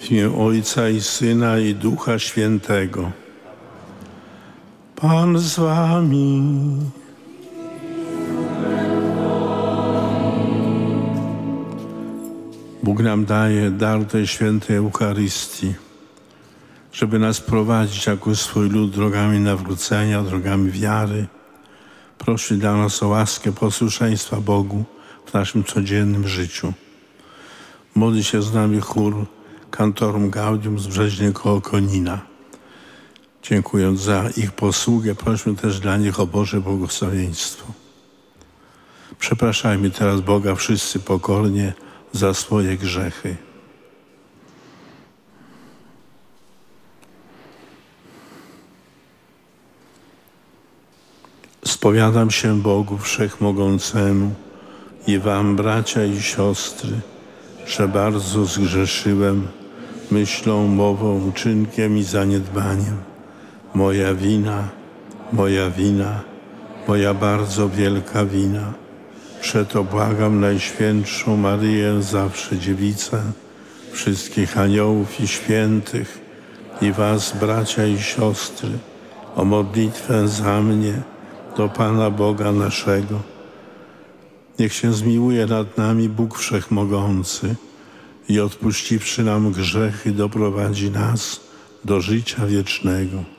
W imię Ojca i Syna i Ducha Świętego. Pan z wami. Bóg nam daje dar tej świętej Eucharystii, żeby nas prowadzić jako swój lud drogami nawrócenia, drogami wiary. Prosi dla nas o łaskę posłuszeństwa Bogu w naszym codziennym życiu. Modli się z nami chór Cantorum Gaudium z Brzeźnie koło Konina. Dziękując za ich posługę, prośmy też dla nich o Boże błogosławieństwo. Przepraszajmy teraz Boga wszyscy pokornie za swoje grzechy. Spowiadam się Bogu Wszechmogącemu i wam, bracia i siostry, że bardzo zgrzeszyłem myślą, mową, uczynkiem i zaniedbaniem. Moja wina, moja bardzo wielka wina. Przeto błagam Najświętszą Maryję, zawsze Dziewicę, wszystkich aniołów i świętych i was, bracia i siostry, o modlitwę za mnie do Pana Boga naszego. Niech się zmiłuje nad nami Bóg Wszechmogący i odpuściwszy nam grzechy, doprowadzi nas do życia wiecznego.